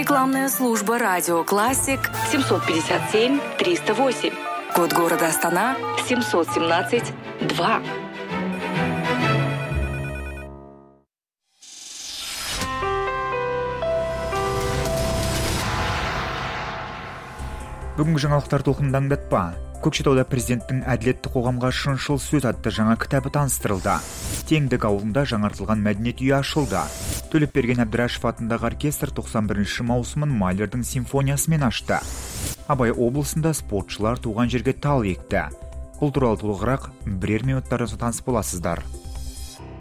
Рекламная служба «Радио Классик» 757-308. Код города Астана 717-2. Бүгінгі жаңалықтар толқынын аңдатпа. Көкшетауда президенттің әділетті қоғамға шыншыл сөз атты жаңа кітабы таныстырылды. Теңдік ауылында жаңартылған мәдениет үйі ашылды. Төлепберген Әбдірашев атындағы оркестр 91-ші маусымын Малердің симфониясымен ашты. Абай облысында спортшылар туған жерге тал екті. Бұл туралы толығырақ бірер минуттарда таныс боласыздар.